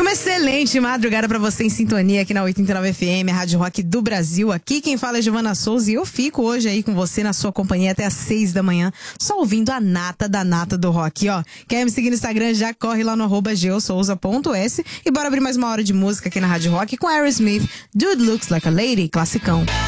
Uma excelente madrugada pra você em sintonia aqui na 89 FM, a Rádio Rock do Brasil. Aqui quem fala é Giovana Souza e eu fico hoje aí com você na sua companhia até às 6 da manhã, só ouvindo a nata do rock, ó. Quer me seguir no Instagram? Já corre lá no @geosouza.s e bora abrir mais uma hora de música aqui na Rádio Rock com Aerosmith, Dude Looks Like a Lady, classicão.